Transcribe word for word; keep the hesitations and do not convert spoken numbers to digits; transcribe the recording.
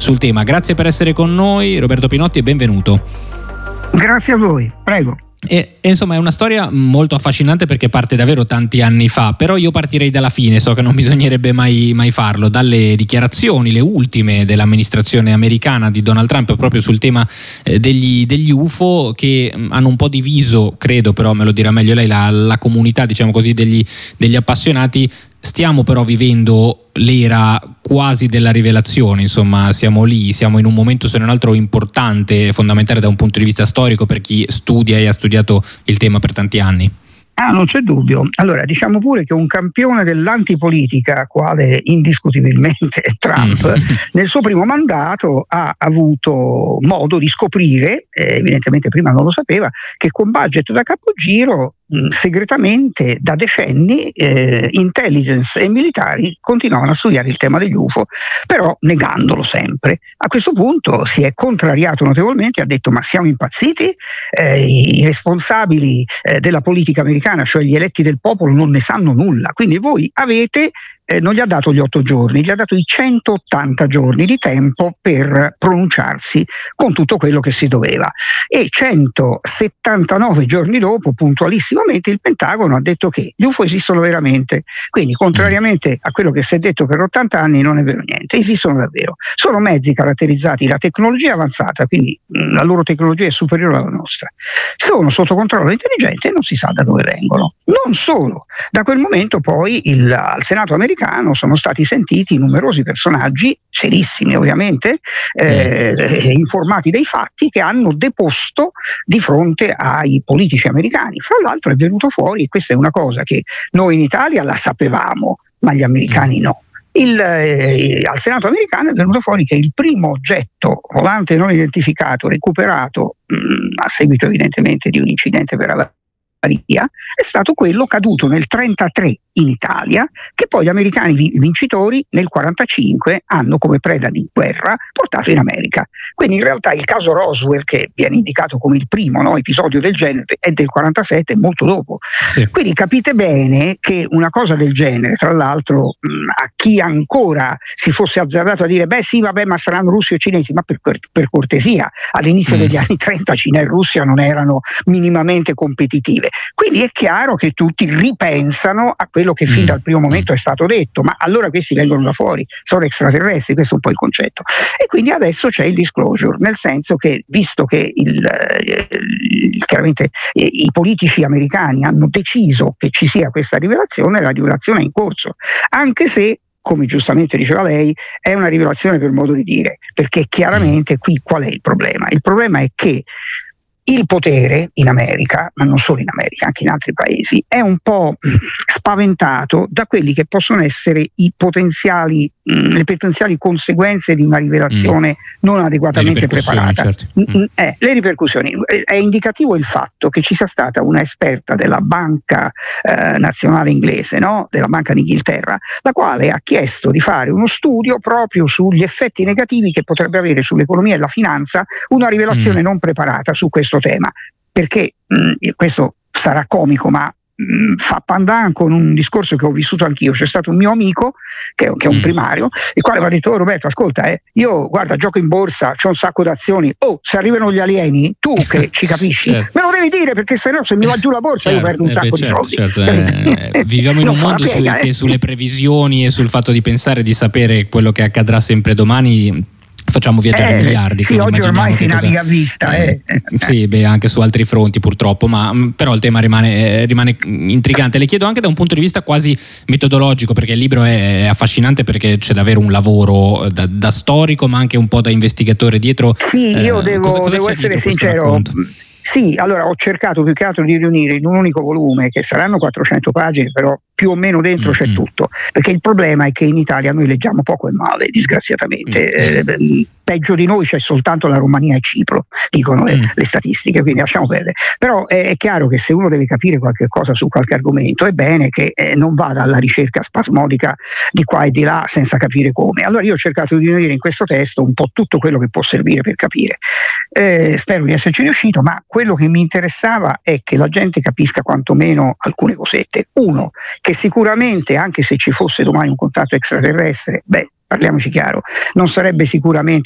sul tema. Grazie per essere con noi, Roberto Pinotti, e benvenuto. Grazie a voi, prego. E, e insomma è una storia molto affascinante perché parte davvero tanti anni fa, però io partirei dalla fine, so che non bisognerebbe mai, mai farlo, dalle dichiarazioni, le ultime dell'amministrazione americana di Donald Trump proprio sul tema eh, degli, degli U F O, che mh, hanno un po' diviso, credo, però me lo dirà meglio lei, la, la comunità, diciamo così, degli, degli appassionati. Stiamo però vivendo l'era quasi della rivelazione, insomma siamo lì, siamo in un momento se non altro importante, fondamentale da un punto di vista storico per chi studia e ha studiato il tema per tanti anni. Ah, non c'è dubbio. Allora, diciamo pure che un campione dell'antipolitica, quale indiscutibilmente è Trump, mm. nel suo primo mandato ha avuto modo di scoprire, eh, evidentemente prima non lo sapeva, che con budget da capogiro mh, segretamente da decenni eh, intelligence e militari continuavano a studiare il tema degli U F O, però negandolo sempre. A questo punto si è contrariato notevolmente e ha detto: ma siamo impazziti? Eh, i responsabili eh, della politica americana, cioè gli eletti del popolo, non ne sanno nulla, quindi voi avete, eh, non gli ha dato gli otto giorni, gli ha dato i centottanta giorni di tempo per pronunciarsi con tutto quello che si doveva, e centosettantanove giorni dopo, puntualissimamente, il Pentagono ha detto che gli U F O esistono veramente. Quindi, contrariamente a quello che si è detto per ottanta anni, non è vero niente, esistono davvero. Sono mezzi caratterizzati da tecnologia avanzata, quindi mh, la loro tecnologia è superiore alla nostra, sono sotto controllo intelligente e non si sa da dove vengono. Non solo, da quel momento poi il, al Senato americano sono stati sentiti numerosi personaggi, serissimi ovviamente, eh, informati dei fatti, che hanno deposto di fronte ai politici americani. Fra l'altro è venuto fuori, e questa è una cosa che noi in Italia la sapevamo, ma gli americani no. Il, eh, al Senato americano è venuto fuori che il primo oggetto volante non identificato recuperato mh, a seguito evidentemente di un incidente per avaria è stato quello caduto nel trentatré in Italia, che poi gli americani vincitori nel quarantacinque hanno come preda di guerra portato in America. Quindi in realtà il caso Roswell, che viene indicato come il primo, no, episodio del genere, è del quarantasette, molto dopo. Sì. Quindi capite bene che una cosa del genere, tra l'altro, mh, a chi ancora si fosse azzardato a dire beh sì vabbè ma saranno russi o cinesi, ma per, per cortesia, all'inizio mm. degli anni trenta Cina e Russia non erano minimamente competitive. Quindi è chiaro che tutti ripensano a quello che fin dal primo momento è stato detto: ma allora questi vengono da fuori, sono extraterrestri, questo è un po' il concetto. E quindi adesso c'è il disclosure, nel senso che, visto che il, il, chiaramente eh, i politici americani hanno deciso che ci sia questa rivelazione, la rivelazione è in corso, anche se, come giustamente diceva lei, è una rivelazione per modo di dire, perché chiaramente qui qual è il problema? Il problema è che il potere in America, ma non solo in America, anche in altri paesi, è un po' spaventato da quelli che possono essere i potenziali, mh, le potenziali conseguenze di una rivelazione mm. non adeguatamente preparata. Certo. Mm. Eh, le ripercussioni. È indicativo il fatto che ci sia stata una esperta della banca eh, nazionale inglese, no? della Banca d'Inghilterra, la quale ha chiesto di fare uno studio proprio sugli effetti negativi che potrebbe avere sull'economia e la finanza una rivelazione mm. non preparata su questo tema, perché mh, questo sarà comico, ma mh, fa pandan con un discorso che ho vissuto anch'io. C'è stato un mio amico che, che è un primario, il quale mi ha detto: oh, Roberto, ascolta, eh, io guarda gioco in borsa, c'ho un sacco d'azioni, oh, se arrivano gli alieni, tu che ci capisci, certo. me lo devi dire, perché se no se mi va giù la borsa certo, io perdo un sacco eh, certo, di soldi. Certo, eh, viviamo in un mondo piega, su, eh. che sulle previsioni e sul fatto di pensare di sapere quello che accadrà sempre domani facciamo viaggiare eh, miliardi. Sì, oggi ormai si cosa, naviga a vista. Eh, eh. Sì, beh, anche su altri fronti purtroppo, ma però il tema rimane, eh, rimane intrigante. Le chiedo anche da un punto di vista quasi metodologico, perché il libro è, è affascinante, perché c'è davvero un lavoro da, da storico, ma anche un po' da investigatore dietro. Sì, eh, io devo, cosa, cosa devo essere sincero. Sì, allora ho cercato più che altro di riunire in un unico volume, che saranno quattrocento pagine, però più o meno dentro mm-hmm. c'è tutto, perché il problema è che in Italia noi leggiamo poco e male, disgraziatamente. Mm-hmm. Eh, peggio di noi c'è soltanto la Romania e Cipro, dicono le, mm. le statistiche, quindi lasciamo perdere. Però è, è chiaro che se uno deve capire qualche cosa su qualche argomento, è bene che eh, non vada alla ricerca spasmodica di qua e di là senza capire come. Allora io ho cercato di unire in questo testo un po' tutto quello che può servire per capire. Eh, spero di esserci riuscito, ma quello che mi interessava è che la gente capisca quantomeno alcune cosette. Uno, che sicuramente, anche se ci fosse domani un contatto extraterrestre, beh, parliamoci chiaro, non sarebbe sicuramente